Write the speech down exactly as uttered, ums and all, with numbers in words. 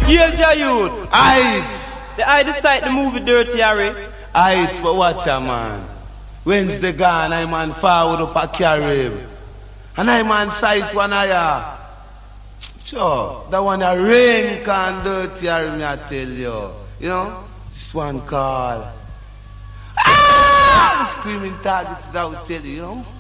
Danger Youth. Aight. The I decide the movie Dirty Harry. Aight, but watch ya, man. Wednesday gone, I man forward up a carib. And I man sight one eye. Sure, that one a rain can Dirty Harry, me I tell you. You know, this one called. Ah! The screaming targets, I will tell you, you know.